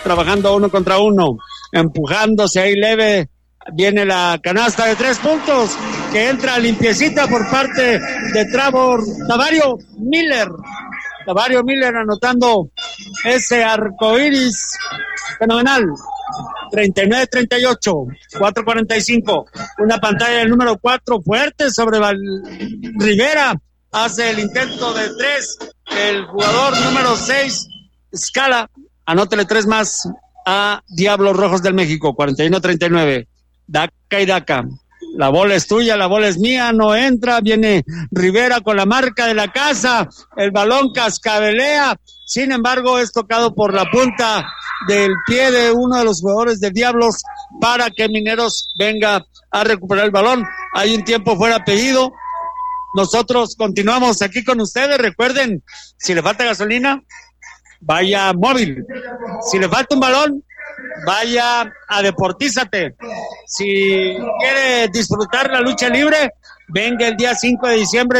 trabajando 1 contra 1, empujándose ahí leve. Viene la canasta de 3 puntos que entra limpiecita por parte de Tavario Miller. Tavario Miller anotando ese arcoíris fenomenal. 39-38, 4:45. Una pantalla del número 4 fuerte sobre Rivera. Hace el intento de 3. El jugador número 6, Scala. Anótele 3 más a Diablos Rojos del México. 41-39. Daca y Daca. La bola es tuya, la bola es mía, no entra, viene Rivera con la marca de la casa, el balón cascabelea, sin embargo es tocado por la punta del pie de uno de los jugadores de Diablos para que Mineros venga a recuperar el balón. Hay un tiempo fuera pedido, nosotros continuamos aquí con ustedes. Recuerden, si le falta gasolina, vaya Móvil, si le falta un balón, vaya a Deportízate. Si quiere disfrutar la lucha libre, venga el día 5 de diciembre